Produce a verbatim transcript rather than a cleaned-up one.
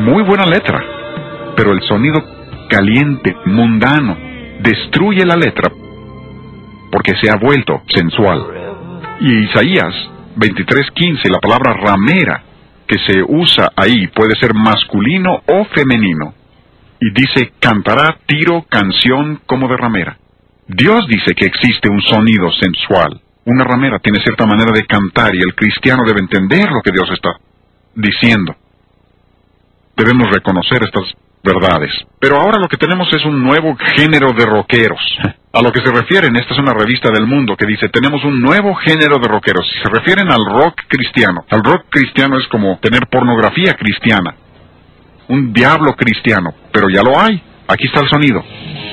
muy buena letra, pero el sonido caliente, mundano, destruye la letra porque se ha vuelto sensual. Y Isaías veintitrés quince, la palabra ramera que se usa ahí puede ser masculino o femenino. Y dice, cantará tiro, canción como de ramera. Dios dice que existe un sonido sensual. Una ramera tiene cierta manera de cantar y el cristiano debe entender lo que Dios está diciendo. Debemos reconocer estas verdades. Pero ahora lo que tenemos es un nuevo género de rockeros. A lo que se refieren, esta es una revista del Mundo que dice, tenemos un nuevo género de rockeros. Si se refieren al rock cristiano, al rock cristiano es como tener pornografía cristiana. Un diablo cristiano, pero ya lo hay. Aquí está el sonido.